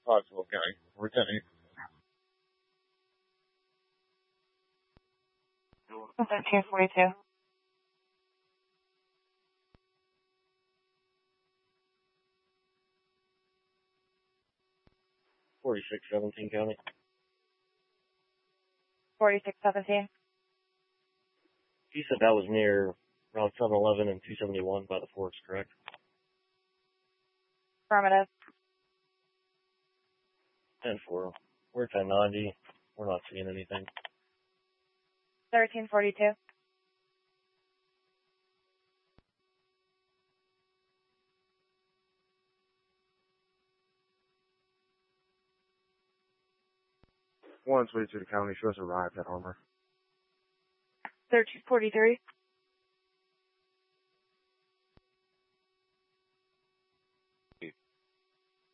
Pottsville County. We're 10 1342. 4617 County. 4617. You said that was near around 711 and 271 by the Forks, correct? Affirmative. 10-4. We're 1090. We're not seeing anything. 1342. 122 County. Shows arrived at Armour. 1343.